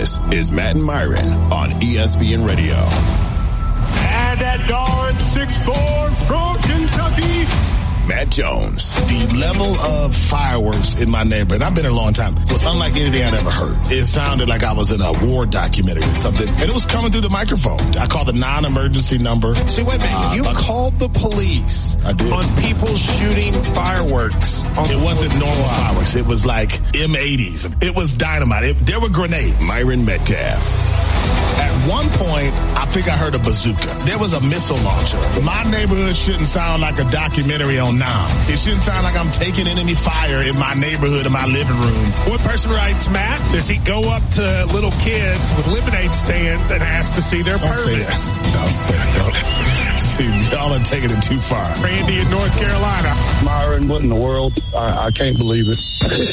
This is Matt and Myron on ESPN Radio. And at guard 6'4" from Kentucky, Matt Jones. The level of fireworks in my neighborhood, I've been here a long time, was unlike anything I'd ever heard. It sounded like I was in a war documentary or something. And it was coming through the microphone. I called the non-emergency number. See, wait a minute. You called the police on people shooting fireworks. It wasn't normal fireworks. It was like M80s. It was dynamite. There were grenades. Myron Metcalf. At one point, I think I heard a bazooka. There was a missile launcher. My neighborhood shouldn't sound like a documentary on Nam. It shouldn't sound like I'm taking enemy fire in my neighborhood, in my living room. One person writes, Matt, does he go up to little kids with lemonade stands and ask to see their permits? Don't say that. Y'all are taking it too far. Randy in North Carolina. Myron, what in the world? I can't believe it.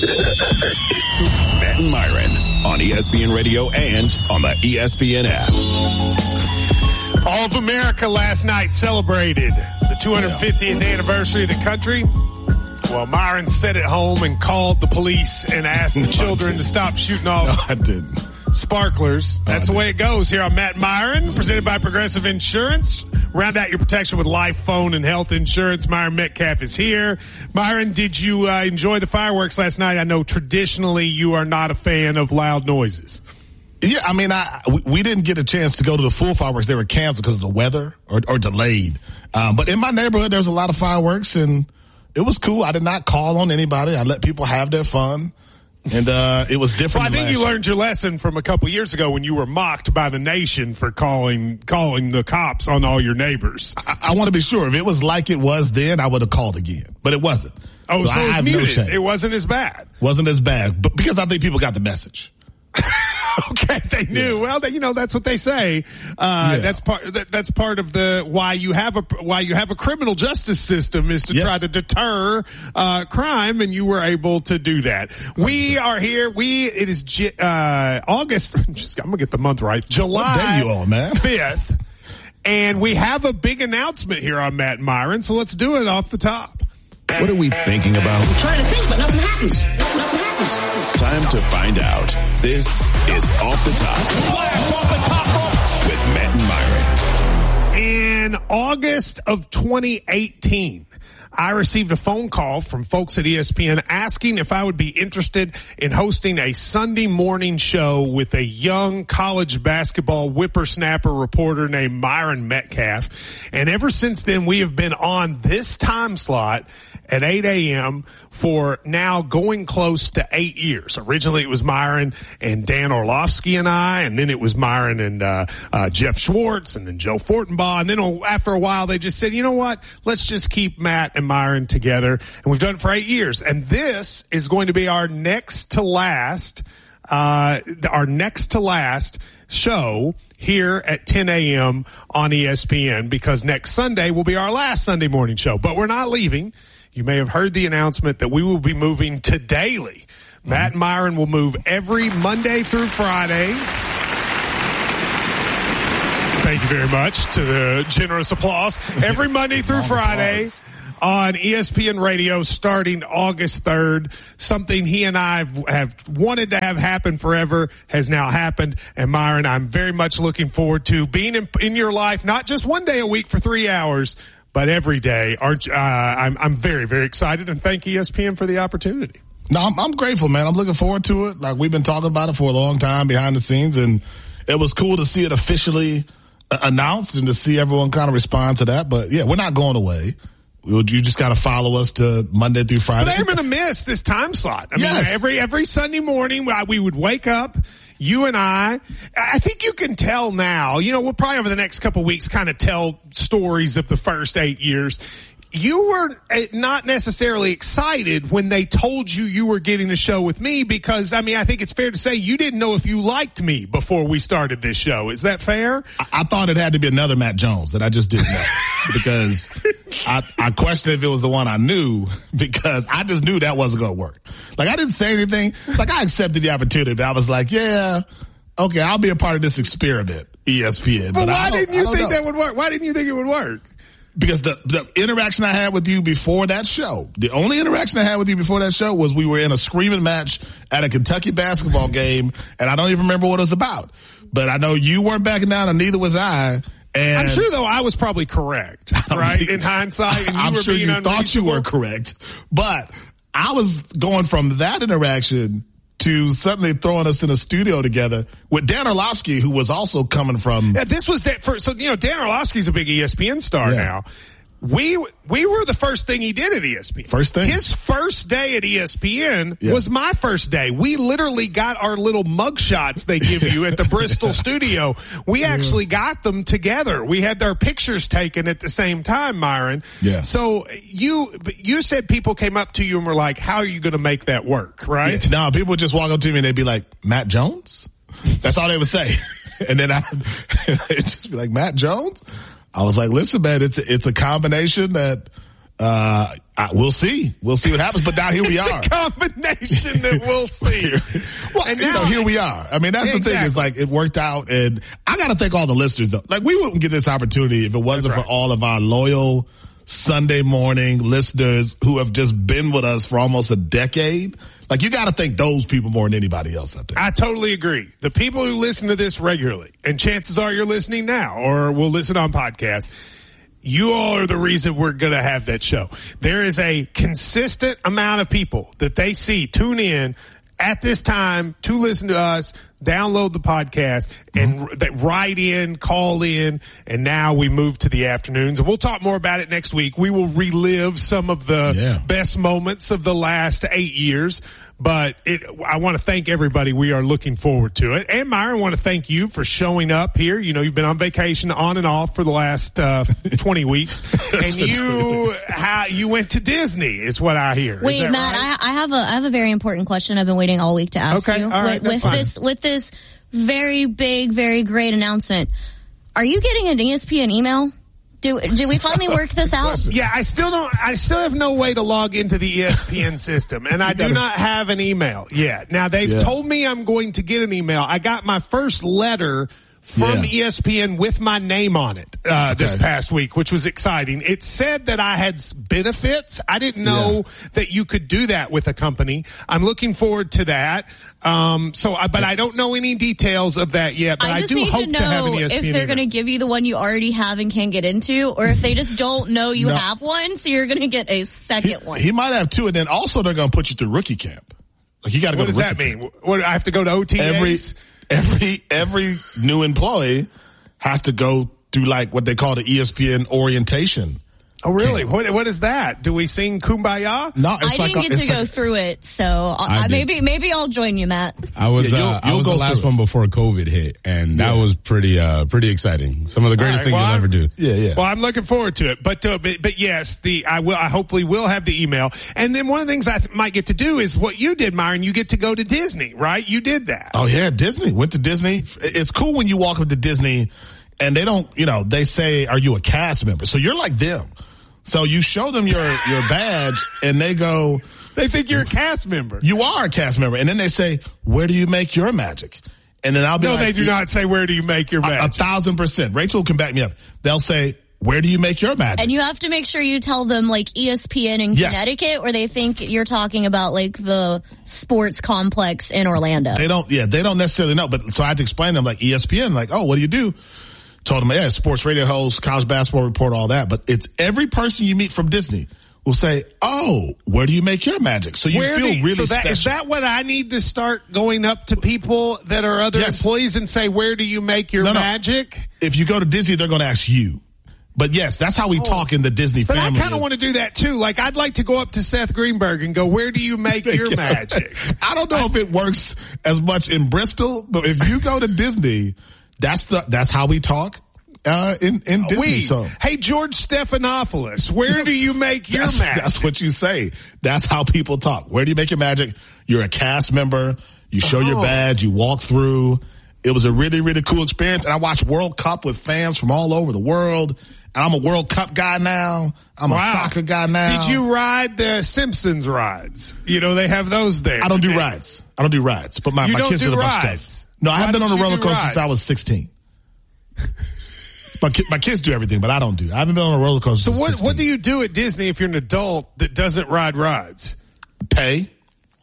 Matt and Myron on ESPN Radio and on the ESPN app. All of America last night celebrated the 250th anniversary of the country. Well, Myron sat at home and called the police and asked the children to stop shooting off. No, I didn't. Sparklers. That's the way it goes here on Matt and Myron, presented by Progressive Insurance. Round out your protection with life, phone, and health insurance. Myron Metcalf is here. Myron, did you enjoy the fireworks last night? I know traditionally you are not a fan of loud noises. Yeah, I mean, we didn't get a chance to go to the full fireworks. They were canceled because of the weather or delayed. But in my neighborhood, there was a lot of fireworks, and it was cool. I did not call on anybody. I let people have their fun. And it was different. Well, I think you learned your lesson from a couple years ago when you were mocked by the nation for calling the cops on all your neighbors. I want to be sure. If it was like it was then, I would have called again. But it wasn't. Oh, so I have muted. No shame. It wasn't as bad. Wasn't as bad. But because I think people got the message. Okay, they knew. Yeah. Well, that's what they say. That's part of the why you have a criminal justice system is to try to deter crime, and you were able to do that. We are here. It is August. I'm gonna get the month right. July. What day you on, man? 5th, and we have a big announcement here on Matt and Myron. So let's do it off the top. What are we thinking about? I'm trying to think, but nothing happens. Nothing happens. Time to find out. This is Off the Top. Flash off the top rope with Matt and Myron. In August of 2018, I received a phone call from folks at ESPN asking if I would be interested in hosting a Sunday morning show with a young college basketball whippersnapper reporter named Myron Metcalf. And ever since then, we have been on this time slot at 8 a.m. for now going close to 8 years. Originally, it was Myron and Dan Orlovsky and I, and then it was Myron and Jeff Schwartz, and then Joe Fortenbaugh. And then after a while, they just said, you know what? Let's just keep Matt and Myron together. And we've done it for 8 years. And this is going to be our next to last show here at 10 a.m. on ESPN, because next Sunday will be our last Sunday morning show. But we're not leaving. You may have heard the announcement that we will be moving to daily. Matt and Myron will move every Monday through Friday. Thank you very much to the generous applause. Every Monday through Friday on ESPN Radio starting August 3rd. Something he and I have wanted to have happen forever has now happened. And Myron, I'm very much looking forward to being in your life, not just one day a week for 3 hours, but every day. I'm very, very excited, and thank ESPN for the opportunity. No, I'm grateful, man. I'm looking forward to it. Like, we've been talking about it for a long time behind the scenes, and it was cool to see it officially announced and to see everyone kind of respond to that. But yeah, we're not going away. You just got to follow us to Monday through Friday. But I'm going to miss this time slot. I mean, every Sunday morning we would wake up, you and I think you can tell now, we'll probably over the next couple of weeks kind of tell stories of the first 8 years. You were not necessarily excited when they told you were getting a show with me because, I think it's fair to say you didn't know if you liked me before we started this show. Is that fair? I thought it had to be another Matt Jones that I just didn't know because I questioned if it was the one I knew because I just knew that wasn't going to work. Like, I didn't say anything. Like, I accepted the opportunity, but I was like, yeah, okay, I'll be a part of this experiment, ESPN. But why didn't you think that would work? Why didn't you think it would work? Because the interaction I had with you before that show, the only interaction I had with you before that show was we were in a screaming match at a Kentucky basketball game, and I don't even remember what it was about. But I know you weren't backing down, and neither was I. And I'm sure, though, I was probably correct, right? In hindsight, and I'm sure you thought you were correct. But I was going from that interaction to suddenly throwing us in a studio together with Dan Orlovsky, who was also coming from. Yeah, this was that first. So, Dan Orlovsky's a big ESPN star now. We were the first thing he did at ESPN. First thing. His first day at ESPN was my first day. We literally got our little mugshots they give you at the Bristol studio. We actually got them together. We had their pictures taken at the same time, Myron. Yeah. So you said people came up to you and were like, how are you going to make that work, right? Yeah. No, people would just walk up to me and they'd be like, Matt Jones? That's all they would say. And then I'd just be like, Matt Jones? I was like, listen, man, it's a combination that, we'll see. We'll see what happens. But now here we are. It's a combination that we'll see. Well, and now, here we are. I mean, that's the thing is like, it worked out. And I got to thank all the listeners though. Like we wouldn't get this opportunity if it wasn't for all of our loyal Sunday morning listeners who have just been with us for almost a decade. Like, you got to thank those people more than anybody else, I think. I totally agree. The people who listen to this regularly, and chances are you're listening now or will listen on podcasts, you all are the reason we're going to have that show. There is a consistent amount of people that they see tune in at this time to listen to us, download the podcast, and they write in, call in, and now we move to the afternoons. And we'll talk more about it next week. We will relive some of the best moments of the last 8 years. But I want to thank everybody. We are looking forward to it. And Myron, I want to thank you for showing up here. You know, you've been on vacation on and off for the last 20 weeks. And you went to Disney is what I hear. Wait, Matt, right? I have a very important question I've been waiting all week to ask you. All right, with this very big, very great announcement. Are you getting an ESPN email? Do we finally work this out? Yeah, I still have no way to log into the ESPN system, and I do not have an email yet. Now, they've told me I'm going to get an email. I got my first letter from ESPN with my name on it this past week, which was exciting. It said that I had benefits. I didn't know that you could do that with a company. I'm looking forward to that. But I don't know any details of that yet. But I do hope to have an ESPN if they're going to give you the one you already have and can't get into, or if they just don't know you have one, so you're going to get a second one. He might have two, and then also they're going to put you through rookie camp. Like you got to go. What does that mean? What, I have to go to OTAs? Every new employee has to go through like what they call the ESPN orientation. Oh, really? What is that? Do we sing Kumbaya? No, I didn't get to go through it, so maybe I'll join you, Matt. I was the last one before COVID hit, and that was pretty exciting. Some of the greatest things you'll ever do. Yeah. Well, I'm looking forward to it. But yes, I hopefully will have the email. And then one of the things I might get to do is what you did, Myron. You get to go to Disney, right? You did that. Oh yeah, Disney. Went to Disney. It's cool when you walk up to Disney and they don't, they say, are you a cast member? So you're like them. So you show them your badge and they go, they think you're a cast member. You are a cast member. And then they say, where do you make your magic? And then I'll be they do not say, where do you make your magic? 1,000%. Rachel can back me up. They'll say, where do you make your magic? And you have to make sure you tell them like ESPN in Connecticut, or they think you're talking about like the sports complex in Orlando. They don't necessarily know. But so I had to explain to them like ESPN, like, oh, what do you do? Told them, sports radio host, college basketball report, all that. But it's every person you meet from Disney will say, oh, where do you make your magic? So you feel really special. Is that what I need to start going up to people that are other employees and say, where do you make your magic? If you go to Disney, they're going to ask you. But yes, that's how we talk in the Disney family. But I kind of want to do that too. Like, I'd like to go up to Seth Greenberg and go, where do you make your magic? I don't know if it works as much in Bristol, but if you go to Disney, that's how we talk in Disney. Hey, George Stephanopoulos, where do you make your magic? That's what you say. That's how people talk. Where do you make your magic? You're a cast member. You show your badge. You walk through. It was a really, really cool experience. And I watched World Cup with fans from all over the world. And I'm a World Cup guy now. I'm a soccer guy now. Did you ride the Simpsons rides? They have those there. I don't do rides. But my kids did a bunch of stuff. No, I haven't been on a roller coaster since I was 16. My kids do everything, but I don't do. I haven't been on a roller coaster. So what do you do at Disney if you're an adult that doesn't ride rides? Pay.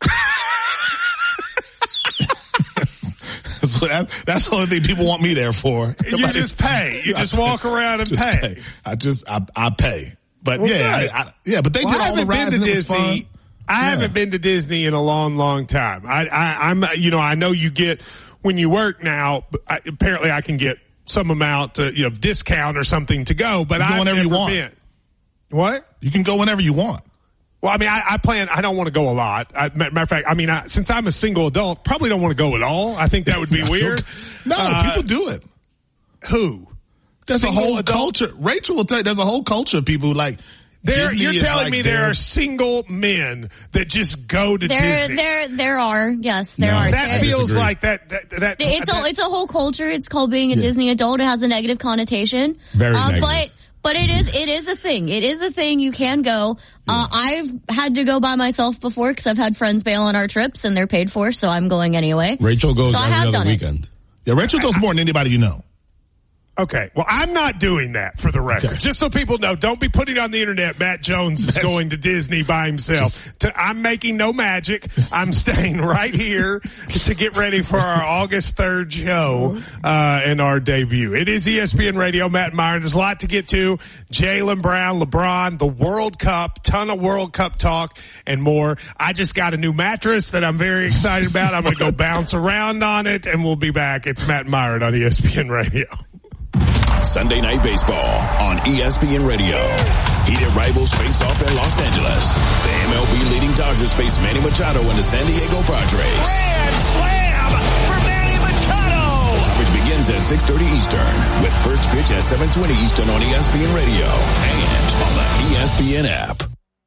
That's the only thing people want me there for. You just pay. You just walk around and pay. I pay. But well, but they did all the rides and it was fun. I haven't been to Disney in a long, long time. I'm I know you get when you work now. Apparently, I can get some amount, discount or something to go. But I've never been. What? You can go whenever you want. Well, I mean, I plan. I don't want to go a lot. Matter of fact, since I'm a single adult, probably don't want to go at all. I think that would be weird. No, people do it. Who? There's a whole culture. Rachel will tell you. There's a whole culture of people who like. You're telling me there are single men that just go to Disney? There are. Yes, there are. That feels like that. It's a whole culture. It's called being a Disney adult. It has a negative connotation. Very negative. But it is a thing. It is a thing. You can go. I've had to go by myself before because I've had friends bail on our trips and they're paid for, so I'm going anyway. Rachel goes every other weekend. Yeah, Rachel goes more than anybody you know. Okay, well, I'm not doing that for the record. Okay. Just so people know, don't be putting on the internet Matt Jones is going to Disney by himself. I'm making no magic. I'm staying right here to get ready for our August 3rd show and our debut. It is ESPN Radio, Matt Meyer. There's a lot to get to. Jaylen Brown, LeBron, the World Cup, ton of World Cup talk, and more. I just got a new mattress that I'm very excited about. I'm going to go bounce around on it, and we'll be back. It's Matt Meyer on ESPN Radio. Sunday Night Baseball on ESPN Radio. Heated rivals face off in Los Angeles. The MLB leading Dodgers face Manny Machado and the San Diego Padres. Grand slam for Manny Machado. Coverage begins at 6:30 Eastern with first pitch at 7:20 Eastern on ESPN Radio and on the ESPN app.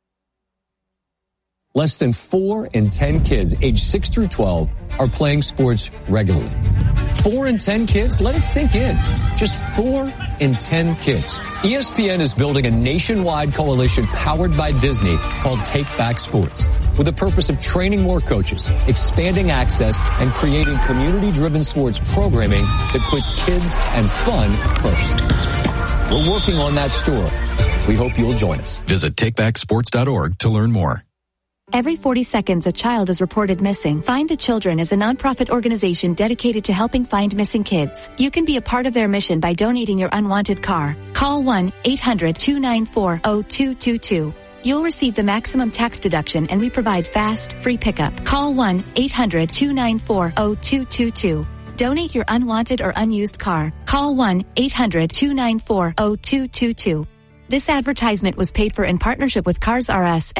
Less than 4 in 10 kids aged 6 through 12 are playing sports regularly. 4 in 10 kids? Let it sink in. Just 4 in 10 kids. ESPN is building a nationwide coalition powered by Disney called Take Back Sports, with the purpose of training more coaches, expanding access, and creating community-driven sports programming that puts kids and fun first. We're working on that story. We hope you'll join us. Visit takebacksports.org to learn more. Every 40 seconds, a child is reported missing. Find the Children is a nonprofit organization dedicated to helping find missing kids. You can be a part of their mission by donating your unwanted car. Call 1-800-294-0222. You'll receive the maximum tax deduction, and we provide fast, free pickup. Call 1-800-294-0222. Donate your unwanted or unused car. Call 1-800-294-0222. This advertisement was paid for in partnership with Cars R Us.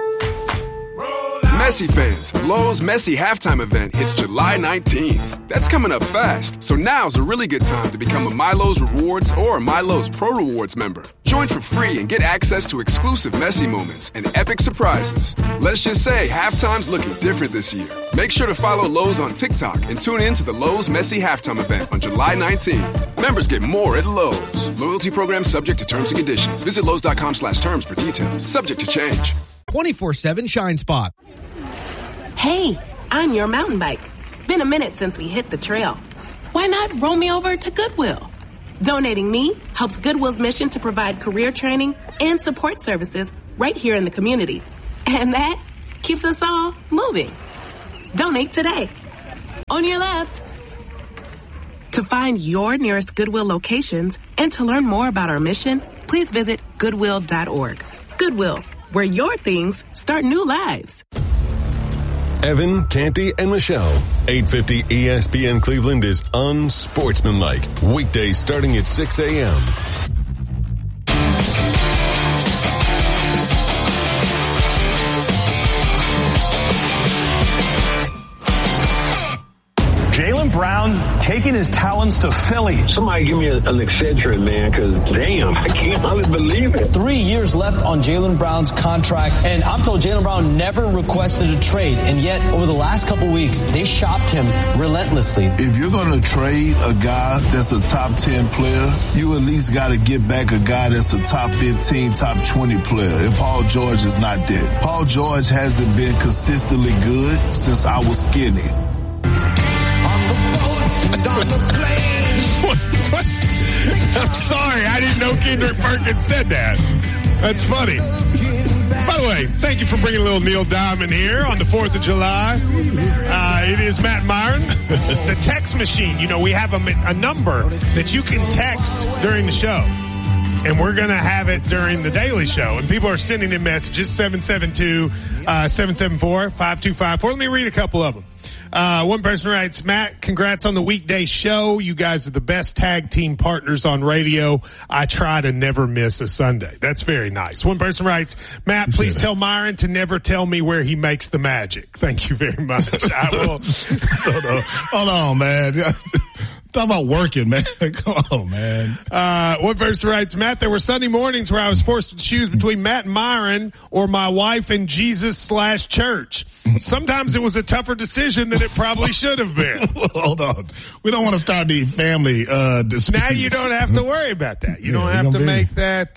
Messi fans, Lowe's Messi halftime event hits July 19th. That's coming up fast, so now's a really good time to become a MyLowe's Rewards or MyLowe's Pro Rewards member. Join for free and get access to exclusive Messi moments and epic surprises. Let's just say halftime's looking different this year. Make sure to follow Lowe's on TikTok and tune in to the Lowe's Messi halftime event on July 19th. Members get more at Lowe's. Loyalty program subject to terms and conditions. Visit Lowe's.com/terms for details. Subject to change. 24/7 Shine Spot. Hey, I'm your mountain bike. Been a minute since we hit the trail. Why not roll me over to Goodwill? Donating me helps Goodwill's mission to provide career training and support services right here in the community. And that keeps us all moving. Donate today. On your left. To find your nearest Goodwill locations and to learn more about our mission, please visit Goodwill.org. Goodwill, where your things start new lives. Evan, Canty, and Michelle. 850 ESPN Cleveland is unsportsmanlike. Weekdays starting at 6 a.m. Jaylen Brown taking his talents to Philly. Somebody give me an Excedrin, man, because damn, I can't hardly believe it. 3 years left on Jaylen Brown's contract, and I'm told Jaylen Brown never requested a trade, and yet over the last couple weeks, they shopped him relentlessly. If you're going to trade a guy that's a top 10 player, you at least got to get back a guy that's a top 15, top 20 player, and Paul George is not that. Paul George hasn't been consistently good since I was skinny. I'm sorry, I didn't know Kendrick Perkins said that. That's funny. By the way, thank you for bringing a little Neil Diamond here on the 4th of July. It is Matt Myron. The text machine, we have a number that you can text during the show. And we're going to have it during the daily show. And people are sending in messages, 772-774-5254. Let me read a couple of them. One person writes, Matt, congrats on the weekday show. You guys are the best tag team partners on radio. I try to never miss a Sunday. That's very nice. One person writes, Matt, please tell Myron to never tell me where he makes the magic. Thank you very much. I will. Hold on, man. Talk about working, man. Come on, man. One person writes, Matt, there were Sunday mornings where I was forced to choose between Matt and Myron or my wife and Jesus/church. Sometimes it was a tougher decision than it probably should have been. Hold on. We don't want to start the family disputes. Now you don't have to worry about that. You don't have to make that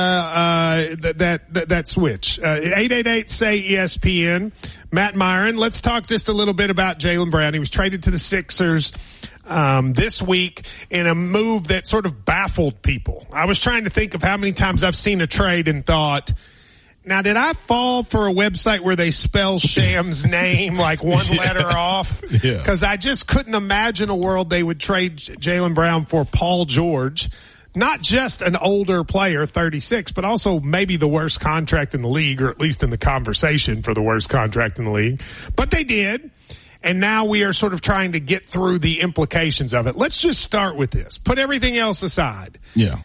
that switch. 888-SAY-ESPN. Matt Myron, let's talk just a little bit about Jaylen Brown. He was traded to the Sixers this week in a move that sort of baffled people. I was trying to think of how many times I've seen a trade and thought, now did I fall for a website where they spell Sham's name like one letter off? Yeah. Because I just couldn't imagine a world they would trade Jaylen Brown for Paul George. Not just an older player, 36, but also maybe the worst contract in the league, or at least in the conversation for the worst contract in the league. But they did. And now we are sort of trying to get through the implications of it. Let's just start with this. Put everything else aside. Yeah.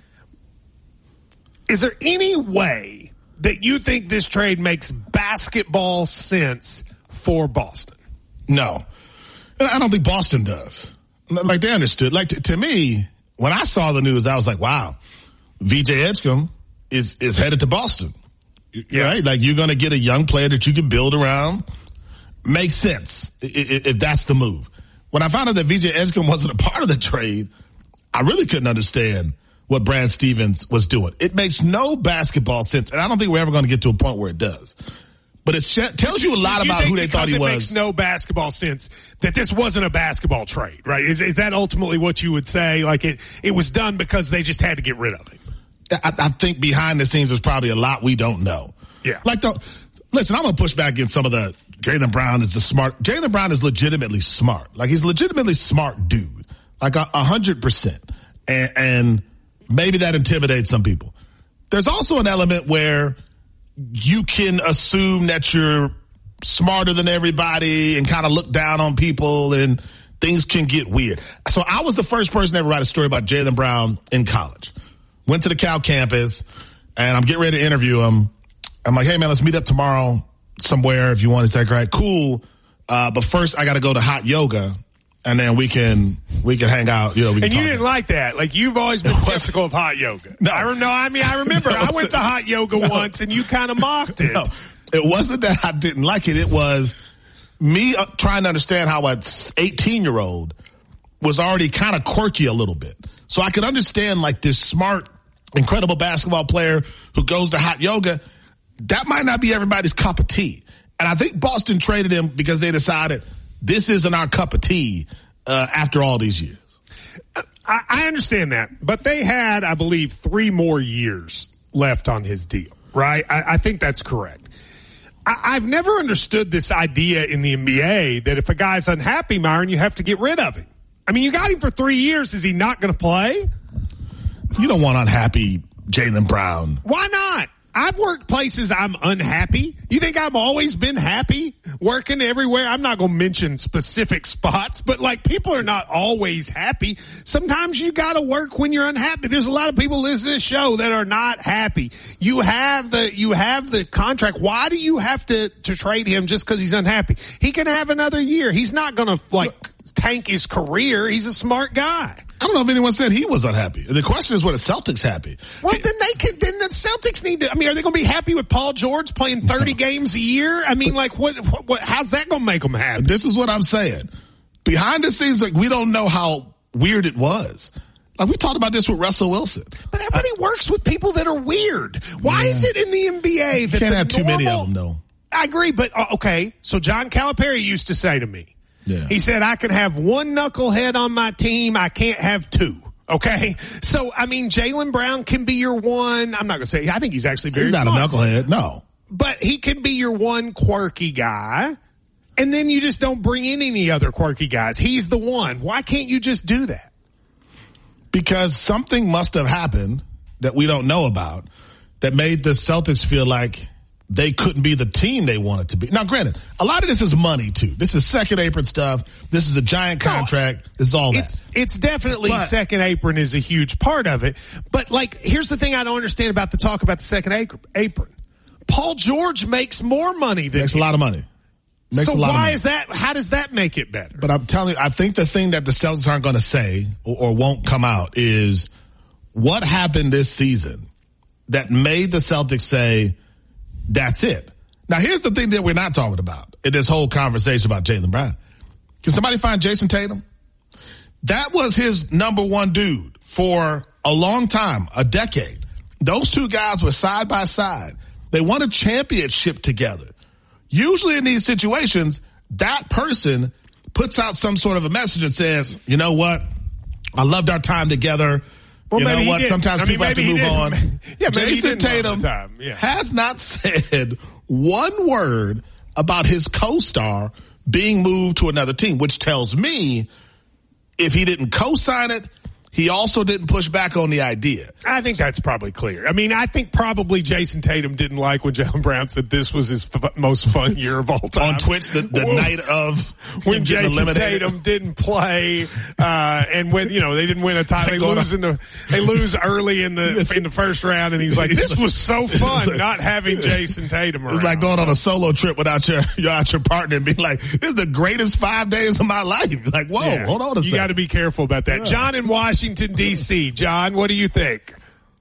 Is there any way that you think this trade makes basketball sense for Boston? No. I don't think Boston does. Like, they understood. Like, to me, when I saw the news, I was like, wow, VJ Edgecombe is headed to Boston. Yeah. Right? Like, you're going to get a young player that you can build around. Makes sense if that's the move. When I found out that VJ Edgecombe wasn't a part of the trade, I really couldn't understand what Brad Stevens was doing. It makes no basketball sense, and I don't think we're ever going to get to a point where it does. But it tells you a lot about who they thought he was. It makes no basketball sense that this wasn't a basketball trade, right? Is that ultimately what you would say? Like it was done because they just had to get rid of him? I think behind the scenes there's probably a lot we don't know. Yeah. Listen, I'm going to push back against some of the Jaylen Brown is Jaylen Brown is legitimately smart. Like, he's a legitimately smart dude. Like 100%. And maybe that intimidates some people. There's also an element where you can assume that you're smarter than everybody and kind of look down on people, and things can get weird. So I was the first person to ever write a story about Jaylen Brown in college. Went to the Cal campus, and I'm getting ready to interview him. I'm like, hey, man, let's meet up tomorrow somewhere if you want to take a ride. Cool. But first I got to go to hot yoga, and then we can hang out. And you didn't like that. Like, you've always been skeptical of hot yoga. No. I remember I went to hot yoga once and you kind of mocked it. No, it wasn't that I didn't like it. It was me trying to understand how an 18-year-old was already kind of quirky a little bit. So I could understand, like, this smart, incredible basketball player who goes to hot yoga. That might not be everybody's cup of tea. And I think Boston traded him because they decided this isn't our cup of tea after all these years. I understand that. But they had, I believe, 3 more years left on his deal, right? I think that's correct. I've never understood this idea in the NBA that if a guy's unhappy, Myron, you have to get rid of him. I mean, you got him for 3 years. Is he not going to play? You don't want unhappy Jaylen Brown. Why not? I've worked places I'm unhappy. You think I've always been happy working everywhere? I'm not going to mention specific spots, but like, people are not always happy. Sometimes you got to work when you're unhappy. There's a lot of people listening to this show that are not happy. You have the contract. Why do you have to trade him just because he's unhappy? He can have another year. He's not going to tank his career. He's a smart guy. I don't know if anyone said he was unhappy. The question is, were the Celtics happy? Well, then the Celtics need to, are they going to be happy with Paul George playing 30 games a year? I mean, like, what, how's that going to make them happy? This is what I'm saying. Behind the scenes, like, we don't know how weird it was. Like, we talked about this with Russell Wilson. But everybody works with people that are weird. Why is it in the NBA that you can't have too many of them, though? I agree, but okay. So John Calipari used to say to me, he said, I can have one knucklehead on my team. I can't have 2. Okay. So, I mean, Jaylen Brown can be your one. I'm not going to say, I think he's actually very He's not smart. a knucklehead. No. But he can be your one quirky guy. And then you just don't bring in any other quirky guys. He's the one. Why can't you just do that? Because something must have happened that we don't know about that made the Celtics feel like they couldn't be the team they wanted to be. Now, granted, a lot of this is money, too. This is second apron stuff. This is a giant contract. This is all that. It's definitely second apron is a huge part of it. But, like, here's the thing I don't understand about the talk about the second apron. Paul George makes more money than Makes a lot of money. So why is that? How does that make it better? But I'm telling you, I think the thing that the Celtics aren't going to say or won't come out is what happened this season that made the Celtics say, that's it. Now, here's the thing that we're not talking about in this whole conversation about Jaylen Brown. Can somebody find Jason Tatum? That was his number one dude for a long time, a decade. Those two guys were side by side. They won a championship together. Usually in these situations, that person puts out some sort of a message and says, you know what? I loved our time together. Well, you know what? Sometimes people have to move on. Yeah, Jason Tatum has not said one word about his co-star being moved to another team, which tells me if he didn't co-sign it, he also didn't push back on the idea. I think that's probably clear. I mean, I think probably Jason Tatum didn't like when Jaylen Brown said this was his most fun year of all time. On Twitch, the night of when Jason Tatum didn't play, and when, you know, they didn't win a title. They lose early in the first round, and he's like, this was so fun not having Jason Tatum around. It's like going on a solo trip without your partner and being like, this is the greatest 5 days of my life. Like, whoa, hold on a second. You got to be careful about that. John in Washington, D.C. John, what do you think?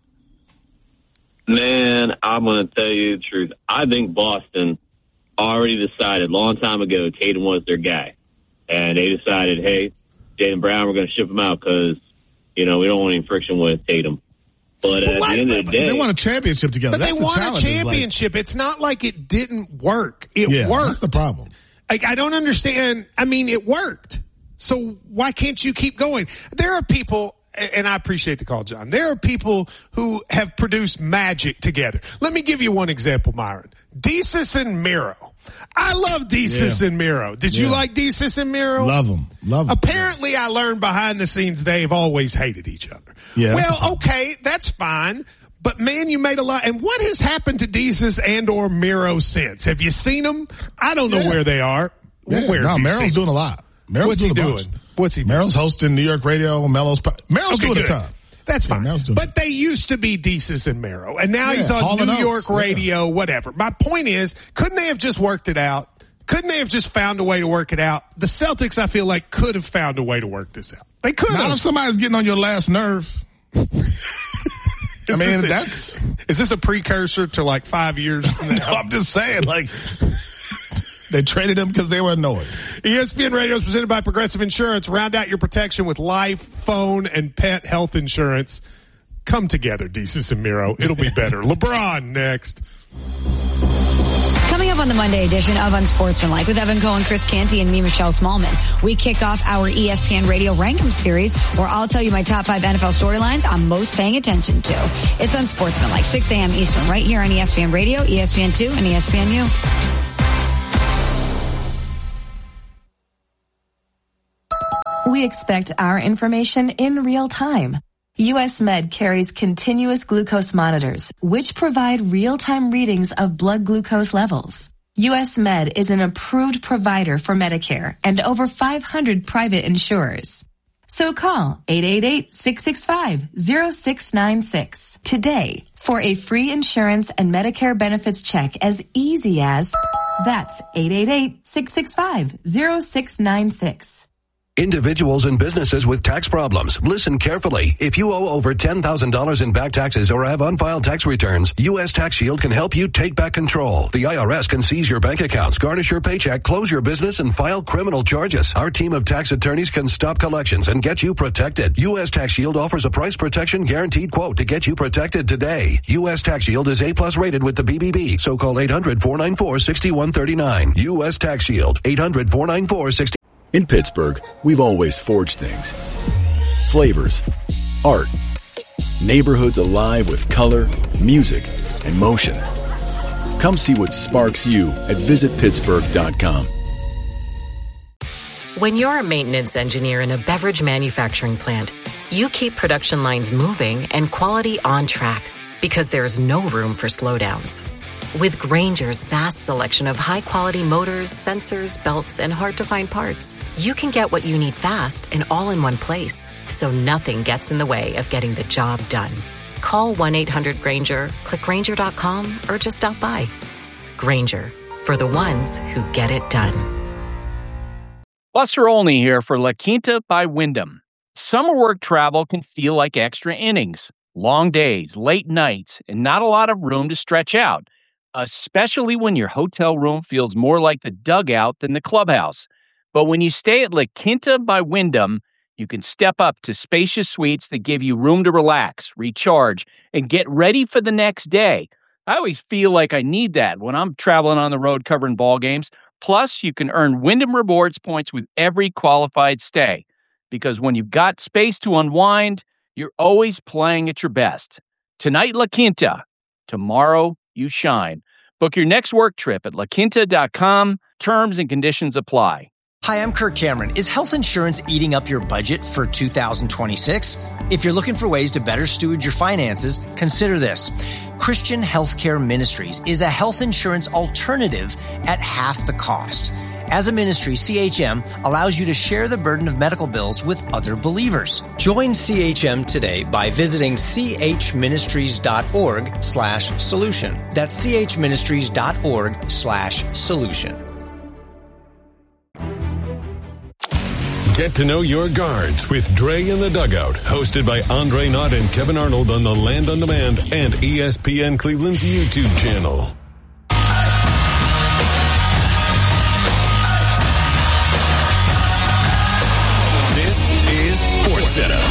Man, I'm going to tell you the truth. I think Boston already decided a long time ago Tatum was their guy. And they decided, hey, Jaylen Brown, we're going to ship him out because, you know, we don't want any friction with Tatum. But at the end of the day, they won a championship together. But they won a championship. It's not like it didn't work. It worked. That's the problem. Like, I don't understand. I mean, it worked. So why can't you keep going? There are people, and I appreciate the call, John. There are people who have produced magic together. Let me give you one example, Myron. Desus and Mero. I love Desus and Mero. Did you like Desus and Mero? Love them. Apparently, I learned behind the scenes they've always hated each other. Yeah, well, okay, that's fine. But man, you made a lot. And what has happened to Desus and or Mero since? Have you seen them? I don't know where they are. Yeah. Mero's doing a lot. What's he doing? Mero's hosting New York radio. Mero's doing a ton. That's fine. But they used to be Desus and Mero, and now he's on New York radio, whatever. My point is, couldn't they have just worked it out? Couldn't they have just found a way to work it out? The Celtics, I feel like, could have found a way to work this out. They could have. Not if somebody's getting on your last nerve. Is this a precursor to like 5 years from now? No, I'm just saying, like, they traded him because they were annoyed. ESPN Radio is presented by Progressive Insurance. Round out your protection with life, phone, and pet health insurance. Come together, Desus and Mero. It'll be better. LeBron next. Coming up on the Monday edition of Unsportsmanlike with Evan Cohen, Chris Canty, and me, Michelle Smallman, we kick off our ESPN Radio Rankum series where I'll tell you my top 5 NFL storylines I'm most paying attention to. It's Unsportsmanlike, 6 a.m. Eastern, right here on ESPN Radio, ESPN2, and ESPNU. We expect our information in real time. US Med carries continuous glucose monitors, which provide real-time readings of blood glucose levels. US Med is an approved provider for Medicare and over 500 private insurers. So call 888-665-0696 today for a free insurance and Medicare benefits check as easy as that's 888-665-0696. Individuals and businesses with tax problems, listen carefully. If you owe over $10,000 in back taxes or have unfiled tax returns, U.S. Tax Shield can help you take back control. The IRS can seize your bank accounts, garnish your paycheck, close your business, and file criminal charges. Our team of tax attorneys can stop collections and get you protected. U.S. Tax Shield offers a price protection guaranteed quote to get you protected today. U.S. Tax Shield is A+ rated with the BBB, so call 800-494-6139. U.S. Tax Shield, 800-494-6139. In Pittsburgh, we've always forged things. Flavors. art. Neighborhoods alive with color, music, and motion. Come see what sparks you at visitpittsburgh.com. When you're a maintenance engineer in a beverage manufacturing plant, you keep production lines moving and quality on track because there's no room for slowdowns. With Grainger's vast selection of high-quality motors, sensors, belts, and hard-to-find parts, you can get what you need fast and all in one place, so nothing gets in the way of getting the job done. Call 1-800-GRAINGER, click Grainger.com, or just stop by. Grainger, for the ones who get it done. Buster Olney here for La Quinta by Wyndham. Summer work travel can feel like extra innings. Long days, late nights, and not a lot of room to stretch out, especially when your hotel room feels more like the dugout than the clubhouse. But when you stay at La Quinta by Wyndham, you can step up to spacious suites that give you room to relax, recharge, and get ready for the next day. I always feel like I need that when I'm traveling on the road covering ball games. Plus, you can earn Wyndham Rewards points with every qualified stay. Because when you've got space to unwind, you're always playing at your best. Tonight, La Quinta. Tomorrow, you shine. Book your next work trip at laquinta.com. Terms and conditions apply. Hi, I'm Kirk Cameron. Is health insurance eating up your budget for 2026? If you're looking for ways to better steward your finances, consider this. Christian Healthcare Ministries is a health insurance alternative at half the cost. As a ministry, CHM allows you to share the burden of medical bills with other believers. Join CHM today by visiting chministries.org/solution. That's chministries.org/solution. Get to know your guards with Dre in the Dugout, hosted by Andre Knott and Kevin Arnold on the Land on Demand and ESPN Cleveland's YouTube channel. This is SportsCenter.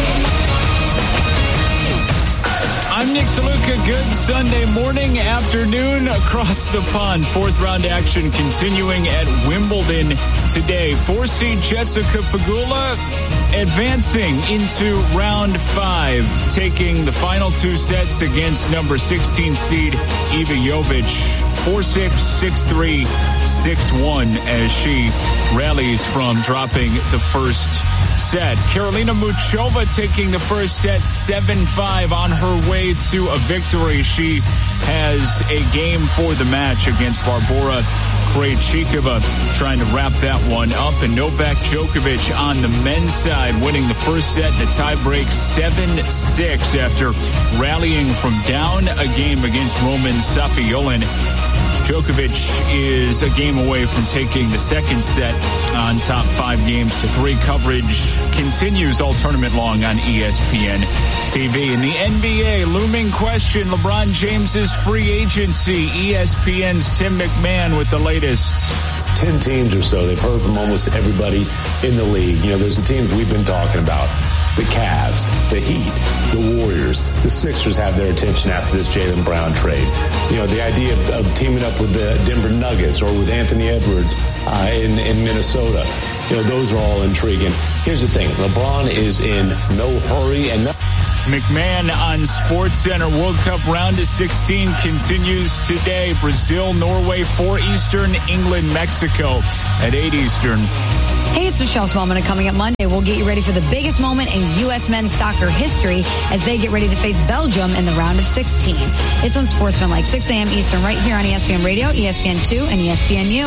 I'm Nick DeLuca. Good Sunday morning, afternoon across the pond. Fourth round action continuing at Wimbledon today. 4-seed Jessica Pegula advancing into round 5, taking the final 2 sets against number 16 seed Iva Jovic. 4-6, 6-3, 6-1 as she rallies from dropping the first set. Karolina Muchova taking the first set 7-5 on her way to a victory. She has a game for the match against Barbora Krejcikova, trying to wrap that one up. And Novak Djokovic on the men's side winning the first set in the tiebreak 7-6 after rallying from down a game against Roman Safiullin. Djokovic is a game away from taking the second set on top 5 games to 3. Coverage continues all tournament long on ESPN TV. In the NBA, looming question, LeBron James's free agency. ESPN's Tim McMahon with the latest. 10 teams or so. They've heard from almost everybody in the league. You know, there's the teams we've been talking about. The Cavs, the Heat, the Warriors, the Sixers have their attention after this Jaylen Brown trade. You know, the idea of teaming up with the Denver Nuggets or with Anthony Edwards in Minnesota, you know, those are all intriguing. Here's the thing. LeBron is in no hurry and McMahon on SportsCenter. World Cup round of 16 continues today. Brazil, Norway, 4 Eastern, England, Mexico at 8 Eastern. Hey, it's Michelle Smallman, and coming up Monday, we'll get you ready for the biggest moment in U.S. men's soccer history as they get ready to face Belgium in the round of 16. It's on Sportsmanlike, 6 a.m. Eastern, right here on ESPN Radio, ESPN2, and ESPNU.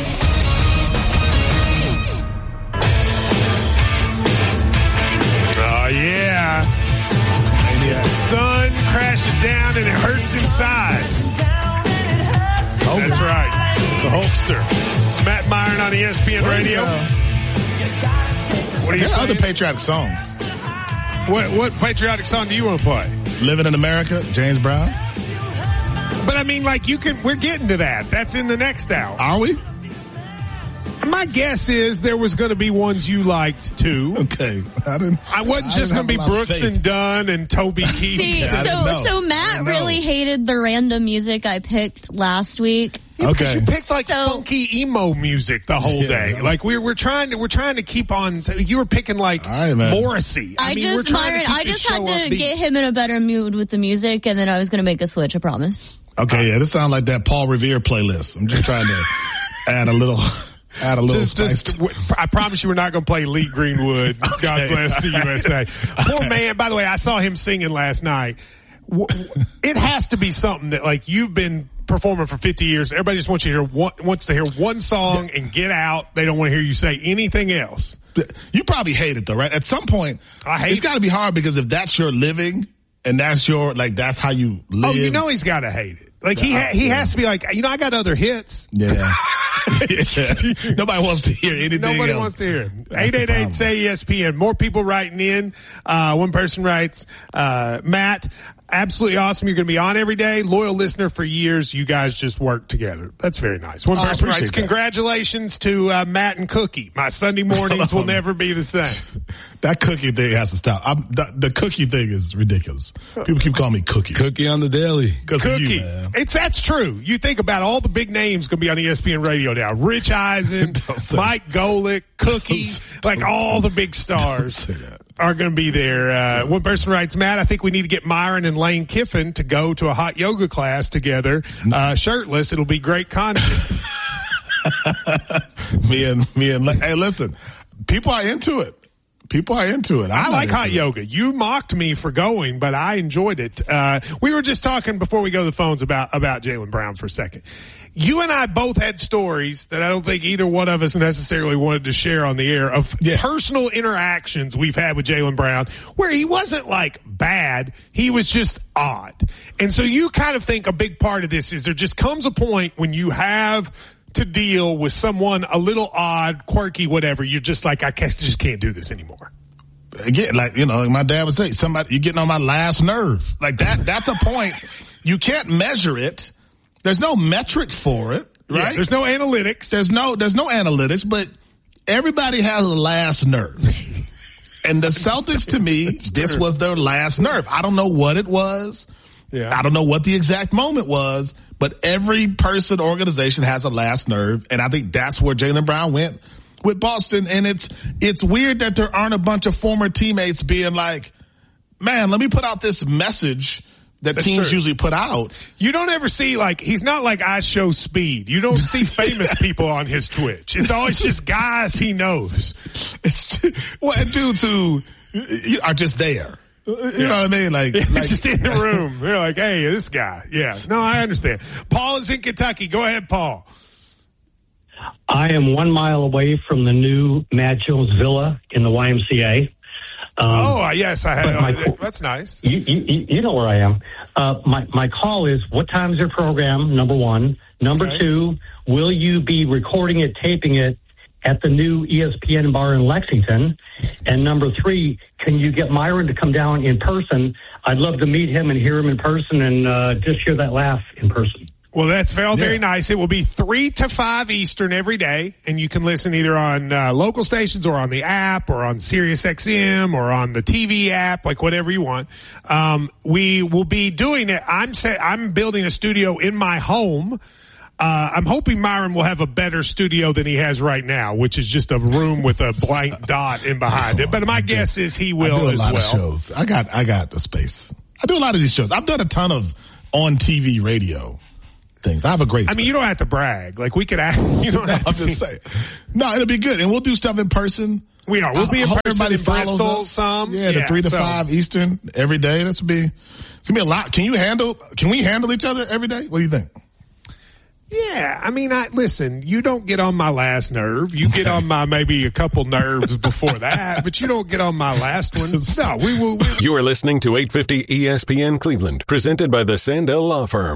Oh, yeah. The sun crashes down and it hurts inside. That's right. The Hulkster. It's Matt Myron on ESPN Radio. What are you saying? Other patriotic songs. What patriotic song do you want to play? Living in America, James Brown. But I mean, like, we're getting to that. That's in the next hour. Are we? My guess is there was going to be ones you liked too. Okay. I wasn't just going to be Brooks and Dunn and Toby Keith. See, so Matt really hated the random music I picked last week. Yeah, because you picked like funky emo music the whole day. Like we're trying to keep on. You were picking like Morrissey. I just had to get him in a better mood with the music, and then I was going to make a switch. I promise. Okay, yeah, this sounds like that Paul Revere playlist. I'm just trying to add a little spice. I promise you we're not going to play Lee Greenwood. God bless the USA. Poor man. By the way, I saw him singing last night. It has to be something that like you've been performing for 50 years. Everybody just wants to hear one song and get out. They don't want to hear you say anything else. You probably hate it though, right? At some point, it's got to be hard because if that's your living and that's that's how you live. Oh, you know he's got to hate it. Like he has to be like, I got other hits. Yeah. Nobody wants to hear anything Nobody else. wants to hear it. 888-SAY-ESPN. More people writing in. One person writes, Matt, absolutely awesome. You're going to be on every day. Loyal listener for years. You guys just work together. That's very nice. One person writes, congratulations to Matt and Cookie. My Sunday mornings will never be the same. That Cookie thing has to stop. The Cookie thing is ridiculous. People keep calling me Cookie. Cookie on the daily. Cookie. That's true. You think about all the big names going to be on ESPN Radio now. Rich Eisen, Mike Golick, Cookie, like all the big stars are going to be there. One person writes, Matt, I think we need to get Myron and Lane Kiffin to go to a hot yoga class together, shirtless. It'll be great content. me and hey, listen, people are into it. I like hot yoga. You mocked me for going, but I enjoyed it. We were just talking before we go to the phones about Jaylen Brown for a second. You and I both had stories that I don't think either one of us necessarily wanted to share on the air of personal interactions we've had with Jaylen Brown where he wasn't like bad. He was just odd. And so you kind of think a big part of this is there just comes a point when you have to deal with someone a little odd, quirky, whatever. You're just like, I just can't do this anymore. Again, like my dad would say, you're getting on my last nerve. Like that's a point. You can't measure it. There's no metric for it, right? Yeah, there's no analytics. There's no analytics, but everybody has a last nerve. And the Celtics, to me, this was their last nerve. I don't know what it was. Yeah. I don't know what the exact moment was, but every person, organization has a last nerve. And I think that's where Jaylen Brown went with Boston. And it's weird that there aren't a bunch of former teammates being like, man, let me put out this message that teams usually put out. You don't ever see, like, he's not like I Show Speed. You don't see famous people on his Twitch. It's always just guys he knows. Dudes who are just there. You know what I mean? Like just in the room. They're like, hey, this guy. Yeah. No, I understand. Paul is in Kentucky. Go ahead, Paul. I am 1 mile away from the new Matt Jones Villa in the YMCA. Yes, I had. That's nice. You know where I am. My call is, what time is your program? Number one. Number two, will you be recording it, taping it at the new ESPN bar in Lexington? And number three, can you get Myron to come down in person? I'd love to meet him and hear him in person and just hear that laugh in person. Well, that's very nice. It will be 3 to 5 Eastern every day, and you can listen either on local stations or on the app or on Sirius XM or on the TV app, like whatever you want. We will be doing it. I'm building a studio in my home. I'm hoping Myron will have a better studio than he has right now, which is just a room with a blank dot in behind it. But my guess is he will as well. I do a lot of shows. I got the space. I do a lot of these shows. I've done a ton of on TV radio things. I have a great. I mean, you don't have to brag. Like we could act. You don't have to. I'm just saying. No, it'll be good, and we'll do stuff in person. We are. We'll be in person in Bristol. Some. Yeah, the 3 to 5 Eastern every day. It's gonna be a lot. Can we handle each other every day? What do you think? Yeah, I mean, listen, you don't get on my last nerve. You get on my maybe a couple nerves before that, but you don't get on my last one. No, we will. You are listening to 850 ESPN Cleveland, presented by the Sandell Law Firm.